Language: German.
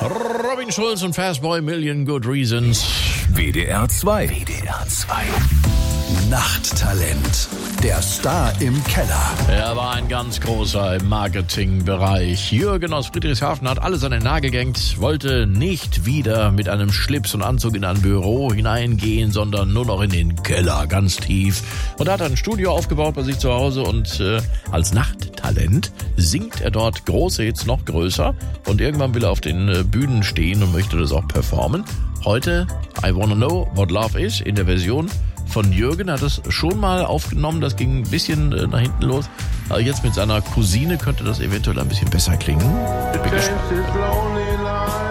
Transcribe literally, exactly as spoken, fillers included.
Robin Schulz und Fastboy, Million Good Reasons. W D R zwei. W D R zwei. Nachttalent. Der Star im Keller. Er war ein ganz großer im Marketingbereich. Jürgen aus Friedrichshafen hat alles an den Nagel gehängt, wollte nicht wieder mit einem Schlips und Anzug in ein Büro hineingehen, sondern nur noch in den Keller, ganz tief. Und er hat ein Studio aufgebaut bei sich zu Hause und äh, als Nachttalent singt er dort große Hits noch größer. Und irgendwann will er auf den äh, Bühnen stehen und möchte das auch performen. Heute I Wanna Know What Love Is in der Version von Jürgen, hat es schon mal aufgenommen, das ging ein bisschen äh, nach hinten los. Aber jetzt mit seiner Cousine könnte das eventuell ein bisschen besser klingen. Bin gespannt.